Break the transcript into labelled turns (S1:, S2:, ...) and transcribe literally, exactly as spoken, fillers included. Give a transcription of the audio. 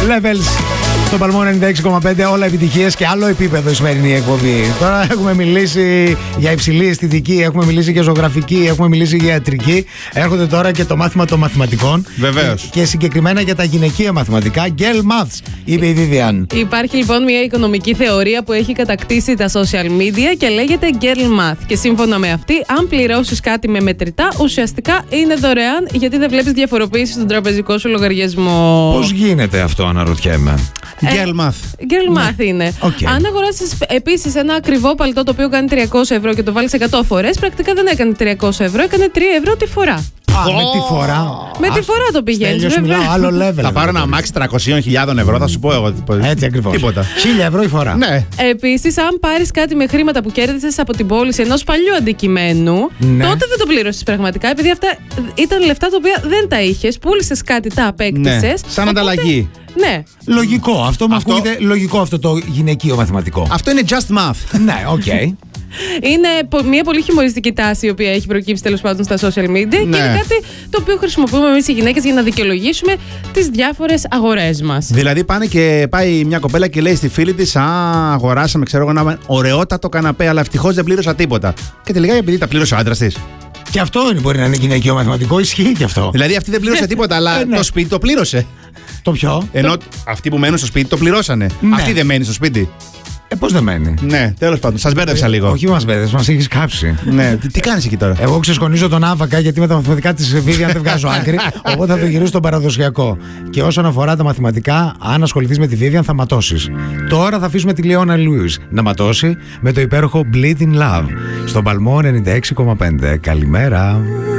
S1: Levels στον Παλμό ενενήντα έξι κόμμα πέντε. Όλα επιτυχίες και άλλο επίπεδο η σημερινή εκπομπή. Τώρα έχουμε μιλήσει για υψηλή αισθητική, έχουμε μιλήσει για ζωγραφική, έχουμε μιλήσει για ιατρική. Έρχονται τώρα και το μάθημα των μαθηματικών.
S2: Βεβαίως.
S1: Και, και συγκεκριμένα για τα γυναικεία μαθηματικά. Girl Maths, είπε η Vivian.
S3: Υπάρχει λοιπόν μια οικονομική θεωρία που έχει κατακτήσει τα social media και λέγεται Girl Math. Και σύμφωνα με αυτή, αν πληρώσεις κάτι με μετρητά, ουσιαστικά είναι δωρεάν, γιατί δεν βλέπεις διαφοροποίηση στον τραπεζικό σου λογαριασμό.
S1: Πώς γίνεται αυτό, αναρωτιέμαι.
S2: Girl Math.
S3: Girl Math είναι.
S1: Okay.
S3: Αν αγοράσεις επίσης ένα ακριβό παλτό το οποίο κάνει τριακόσια ευρώ και το βάλεις εκατό φορές, πρακτικά δεν έκανε τριακόσια ευρώ, έκανε τρία ευρώ τη φορά.
S1: Α, με τη φορά.
S3: Με τη φορά το πηγαίνεις,
S1: Στέλιος,
S3: βέβαια.
S1: μιλάω άλλο level.
S2: Θα πάρω ένα αμάξι τριακόσιες χιλιάδες ευρώ, θα σου πω εγώ.
S1: Έτσι ακριβώς.
S2: Τίποτα.
S1: Χίλια ευρώ η φορά.
S2: Ναι.
S3: Επίσης, αν πάρεις κάτι με χρήματα που κέρδισες από την πώληση ενός παλιού αντικειμένου,
S1: Ναι.
S3: τότε δεν το πλήρωσες πραγματικά, επειδή αυτά ήταν λεφτά τα οποία δεν τα είχες, πούλησες κάτι, τα απέκτησες.
S2: Ναι. Σαν
S3: οπότε,
S2: ανταλλαγή.
S3: Ναι.
S1: Λογικό. Αυτό μου
S2: Αυτό-
S1: ακούγεται λογικό, αυτό το γυναικείο μαθηματικό.
S2: Αυτό είναι just math.
S1: Ναι, οκ. Okay.
S3: Είναι πο- μια πολύ χιουμοριστική τάση η οποία έχει προκύψει τέλος πάντων στα social media
S2: Ναι.
S3: και είναι κάτι το οποίο χρησιμοποιούμε εμείς οι γυναίκες για να δικαιολογήσουμε τις διάφορες αγορές μας.
S2: Δηλαδή πάνε και πάει μια κοπέλα και λέει στη φίλη της: Α, αγοράσαμε, ξέρω εγώ, ένα ωραιότατο καναπέ, αλλά ευτυχώς δεν πλήρωσα τίποτα. Και τελικά επειδή τα πλήρωσε ο άντρας της.
S1: Και αυτό είναι, μπορεί να είναι γυναικείο μαθηματικό, ισχύει και αυτό.
S2: Δηλαδή αυτή δεν πλήρωσε τίποτα, αλλά
S1: Ε, ναι.
S2: το σπίτι το πλήρωσε.
S1: Το ποιο?
S2: Ενώ αυτοί που μένουν στο σπίτι το πληρώσανε.
S1: Ναι.
S2: Αυτή δεν μένει στο σπίτι.
S1: Ε, πώς δεν μένει.
S2: Ναι, τέλος πάντων. Σας μπέρδεψα λίγο.
S1: Όχι, μας μπέδες, μας έχεις κάψει.
S2: Ναι, τι, τι κάνεις εκεί τώρα.
S1: Εγώ ξεσκονίζω τον Άβακα γιατί με τα μαθηματικά της Vivian δεν βγάζω άκρη. Οπότε θα το γυρίσω στον παραδοσιακό. Και όσον αφορά τα μαθηματικά, αν ασχοληθείς με τη Vivian θα ματώσεις. Τώρα θα αφήσουμε τη Leona Lewis να ματώσει με το υπέροχο Bleed in Love στον Παλμό ενενήντα έξι κόμμα πέντε. Καλημέρα.